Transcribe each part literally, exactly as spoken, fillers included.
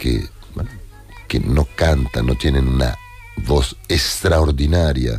que, bueno, que no cantan, no tienen una voz extraordinaria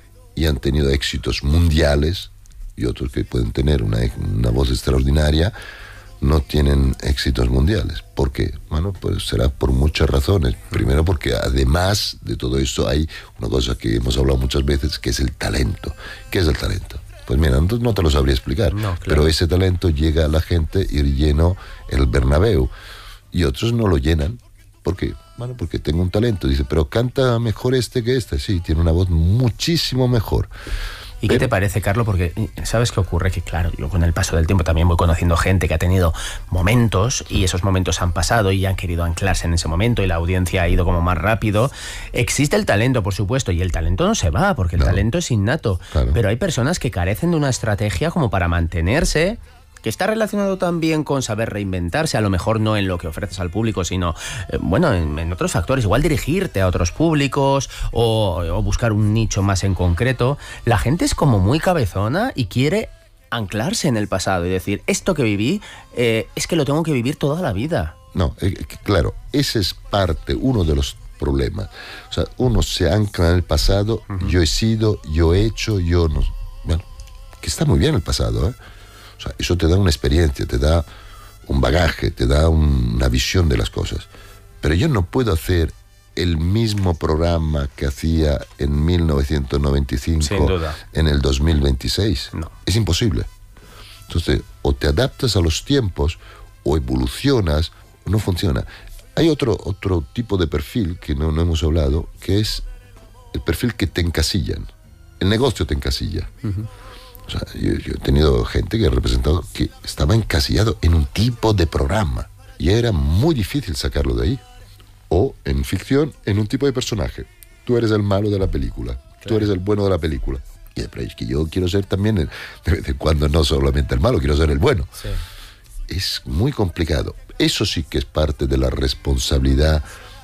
y han tenido éxitos mundiales, y otros que pueden tener una, una voz extraordinaria no tienen éxitos mundiales. ¿Por qué? Bueno, pues será por muchas razones. Primero porque además de todo esto hay una cosa que hemos hablado muchas veces, que es el talento. ¿Qué es el talento? Pues mira, no, no te lo sabría explicar, no, claro. Pero ese talento llega a la gente y lleno el Bernabéu, y otros no lo llenan. ¿Por qué? Bueno, porque tengo un talento. Dice, pero canta mejor este que este. Sí, tiene una voz muchísimo mejor. ¿Y qué te parece, Carlos? Porque ¿sabes qué ocurre? Que claro, yo con el paso del tiempo también voy conociendo gente que ha tenido momentos y esos momentos han pasado y han querido anclarse en ese momento y la audiencia ha ido como más rápido. Existe el talento, por supuesto, y el talento no se va porque el claro. talento es innato. Claro. Pero hay personas que carecen de una estrategia como para mantenerse, que está relacionado también con saber reinventarse, a lo mejor no en lo que ofreces al público, sino, eh, bueno, en, en otros factores, igual dirigirte a otros públicos o, o buscar un nicho más en concreto. La gente es como muy cabezona y quiere anclarse en el pasado y decir, esto que viví, eh, es que lo tengo que vivir toda la vida. No, eh, claro, ese es parte, uno de los problemas. O sea, uno se ancla en el pasado, uh-huh. yo he sido, yo he hecho, yo no... Bueno, que está muy bien el pasado, ¿eh? O sea, eso te da una experiencia, te da un bagaje, te da un, una visión de las cosas. Pero yo no puedo hacer el mismo programa que hacía en mil novecientos noventa y cinco Sin duda. En el dos mil veintiséis. No. Es imposible. Entonces, o te adaptas a los tiempos, o evolucionas, o no funciona. Hay otro, otro tipo de perfil que no, no hemos hablado, que es el perfil que te encasillan. El negocio te encasilla. Uh-huh. O sea, yo, yo he tenido gente que ha representado que estaba encasillado en un tipo de programa y era muy difícil sacarlo de ahí. O en ficción, en un tipo de personaje. Tú eres el malo de la película, claro. Tú eres el bueno de la película. Y es que yo quiero ser también, el, de vez en cuando, no solamente el malo, quiero ser el bueno. Sí. Es muy complicado. Eso sí que es parte de la responsabilidad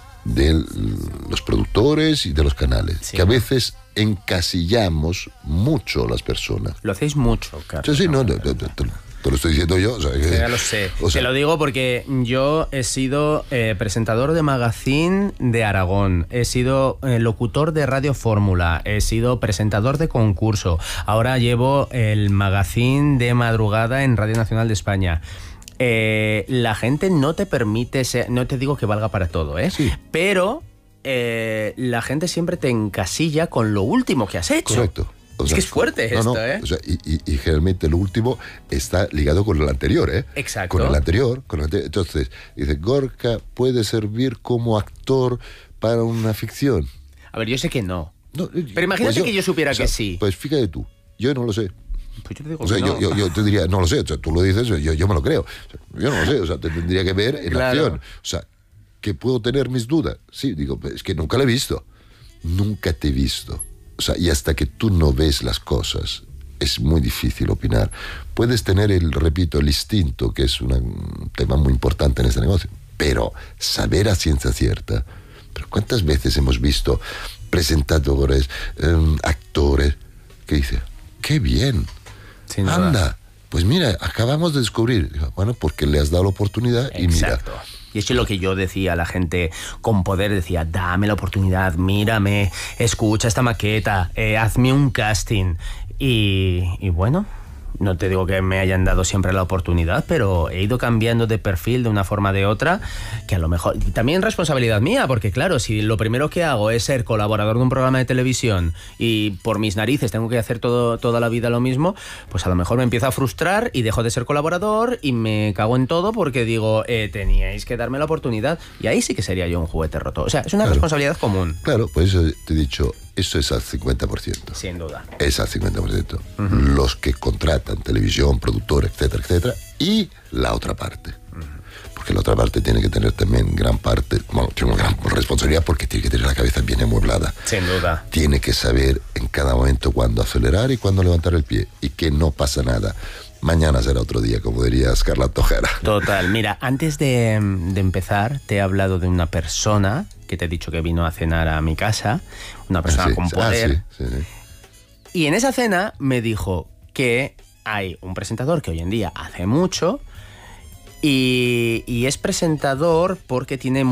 de los productores y de los canales, sí. Que a veces encasillamos mucho a las personas. Lo hacéis mucho, Carlos. Sí, sí, no, no, no, no, te, te lo estoy diciendo yo. O sea, que, ya lo sé. O sea, te lo digo porque yo he sido eh, presentador de Magazine de Aragón, he sido eh, locutor de Radio Fórmula, he sido presentador de concurso, ahora llevo el Magazine de madrugada en Radio Nacional de España. Eh, la gente no te permite ser, no te digo que valga para todo, ¿eh? Sí. Pero eh, la gente siempre te encasilla con lo último que has hecho. Correcto. O es sea, que es fuerte no, esto, no, ¿eh? O sea, y, y, y generalmente lo último está ligado con el anterior, ¿eh? Exacto. Con el anterior, con el anterior. Entonces, dice, Gorka puede servir como actor para una ficción. A ver, yo sé que no. no Pero imagínate pues yo, que yo supiera o sea, que sí. Pues fíjate tú, yo no lo sé. Pues yo te digo o sea, que yo, no. yo, yo te diría, no lo sé, o sea, tú lo dices, yo, yo me lo creo. O sea, yo no lo sé, o sea, te tendría que ver en claro. acción. O sea, que puedo tener mis dudas. Sí, digo, es que nunca lo he visto. Nunca te he visto. O sea, y hasta que tú no ves las cosas, es muy difícil opinar. Puedes tener el, repito, el instinto, que es una, un tema muy importante en este negocio, pero saber a ciencia cierta. Pero ¿cuántas veces hemos visto presentadores, eh, actores, que dicen, qué bien, Sin anda, duda. Pues mira, acabamos de descubrir. Bueno, porque le has dado la oportunidad. Exacto. Y mira. Y eso es lo que yo decía a la gente con poder, decía, dame la oportunidad, mírame, escucha esta maqueta, eh, hazme un casting. Y, y bueno, no te digo que me hayan dado siempre la oportunidad, pero he ido cambiando de perfil de una forma o de otra, que a lo mejor... Y también responsabilidad mía, porque claro, si lo primero que hago es ser colaborador de un programa de televisión y por mis narices tengo que hacer todo, toda la vida lo mismo, pues a lo mejor me empiezo a frustrar y dejo de ser colaborador y me cago en todo porque digo, eh, teníais que darme la oportunidad. Y ahí sí que sería yo un juguete roto. O sea, es una claro. responsabilidad común. Claro, por eso te he dicho, eso es al cincuenta por ciento. Sin duda. Es al cincuenta por ciento. Uh-huh. Los que contratan televisión, productor, etcétera, etcétera, y la otra parte. Uh-huh. Porque la otra parte tiene que tener también gran parte, bueno, tiene una gran responsabilidad porque tiene que tener la cabeza bien amueblada. Sin duda. Tiene que saber en cada momento cuándo acelerar y cuándo levantar el pie. Y que no pasa nada. Mañana será otro día, como diría Scarlett Tojera. Total. Mira, antes de, de empezar, te he hablado de una persona que te he dicho que vino a cenar a mi casa, una persona ah, sí. con poder. Ah, sí, sí, sí. Y en esa cena me dijo que hay un presentador que hoy en día hace mucho y, y es presentador porque tiene